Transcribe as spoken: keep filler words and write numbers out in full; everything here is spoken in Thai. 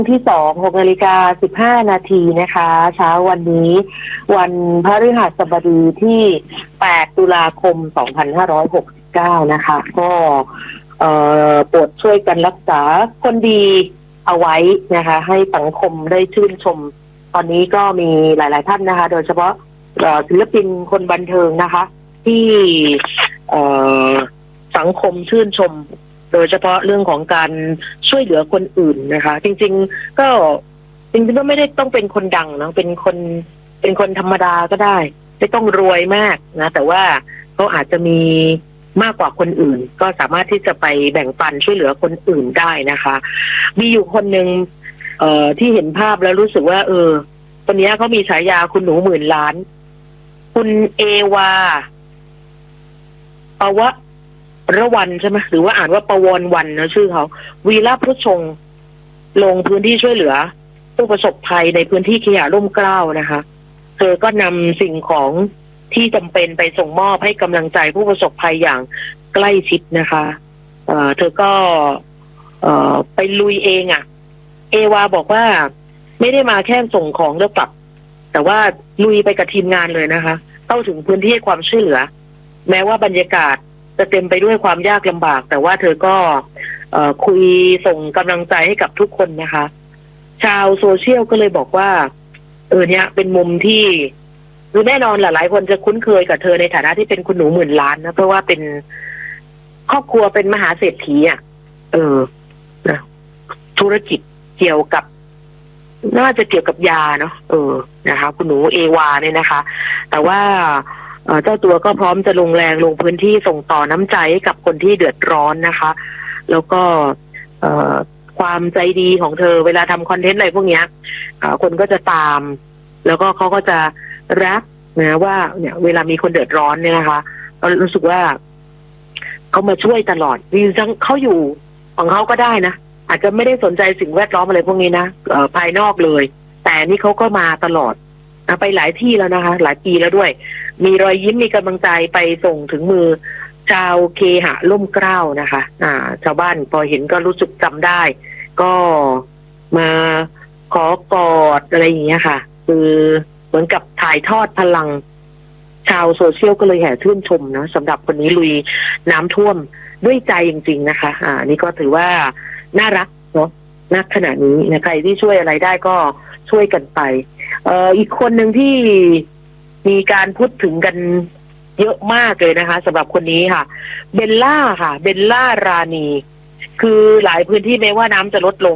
ที่สองหกนาฬิกาสิบห้านาทีนะคะเช้าวันนี้วันพฤหัสบดีที่แปดตุลาคมสองพันห้าร้อยหกสิบเก้านะคะก็เอ่อโปรดช่วยกันรักษาคนดีเอาไว้นะคะให้สังคมได้ชื่นชมตอนนี้ก็มีหลายๆท่านนะคะโดยเฉพาะศิลปินคนบันเทิงนะคะที่เอ่อสังคมชื่นชมโดยเฉพาะเรื่องของการช่วยเหลือคนอื่นนะคะจริงๆก็จริงๆก็ไม่ได้ต้องเป็นคนดังนะเป็นคนเป็นคนธรรมดาก็ได้ไม่ต้องรวยมากนะแต่ว่าเขาอาจจะมีมากกว่าคนอื่นก็สามารถที่จะไปแบ่งปันช่วยเหลือคนอื่นได้นะคะมีอยู่คนหนึ่งเอ่อที่เห็นภาพแล้วรู้สึกว่าเออคนนี้เขามีฉายาคุณหนูหมื่นล้านคุณเอวาปวะระวันใช่ไหมหรือว่าอ่านว่าปวรวันนะชื่อเขาวีระพุชงลงพื้นที่ช่วยเหลือผู้ประสบภัยในพื้นที่ขยะร่มเกล้านะคะเธอก็นำสิ่งของที่จำเป็นไปส่งมอบให้กำลังใจผู้ประสบภัยอย่างใกล้ชิดนะคะเอ่อเธอก็เอ่อไปลุยเองอ่ะเอวาบอกว่าไม่ได้มาแค่ส่งของแล้วกลับแต่ว่าลุยไปกับทีมงานเลยนะคะเข้าถึงพื้นที่ความช่วยเหลือแม้ว่าบรรยากาศจะเต็มไปด้วยความยากลำบากแต่ว่าเธอก็เอ่อคุยส่งกำลังใจให้กับทุกคนนะคะชาวโซเชียลก็เลยบอกว่าเออเนี่ยเป็นมุมที่คือแน่นอนหลายๆคนจะคุ้นเคยกับเธอในฐานะที่เป็นคุณหนูหมื่นล้านนะเพราะว่าเป็นครอบครัวเป็นมหาเศรษฐีอ่ะเออนะธุรกิจเกี่ยวกับน่าจะเกี่ยวกับยาเนาะเออนะคะคุณหนูเอวาเนี่ยนะคะแต่ว่าเจ้าตัวก็พร้อมจะลงแรงลงพื้นที่ส่งต่อน้ำใจให้กับคนที่เดือดร้อนนะคะแล้วก็ความใจดีของเธอเวลาทำคอนเทนต์อะไรพวกนี้คนก็จะตามแล้วก็เขาก็จะรักนะว่าเนี่ยเวลามีคนเดือดร้อนเนี่ยนะคะก็รู้สึกว่าเขามาช่วยตลอดมีทั้งเขาอยู่ของเขาก็ได้นะอาจจะไม่ได้สนใจสิ่งแวดล้อมอะไรพวกนี้นะภายนอกเลยแต่นี่เขาก็มาตลอดไปหลายที่แล้วนะคะหลายปีแล้วด้วยมีรอยยิ้มมีกำลังใจไปส่งถึงมือชาวเคหะร่มเกล้านะคะอ่าชาวบ้านพอเห็นก็รู้สึกจำได้ก็มาขอกอดอะไรอย่างเงี้ยค่ะคือเหมือนกับถ่ายทอดพลังชาวโซเชียลก็เลยแห่ชื่นชมนะสำหรับคนนี้ลุยน้ำท่วมด้วยใจจริงๆนะคะอ่านี่ก็ถือว่าน่ารักเนาะณขณะนี้นะใครที่ช่วยอะไรได้ก็ช่วยกันไปเอ่ออีกคนหนึ่งที่มีการพูดถึงกันเยอะมากเลยนะคะสำหรับคนนี้ค่ะเบลล่าค่ะเบลล่ารานีคือหลายพื้นที่แม้ว่าน้ำจะลดลง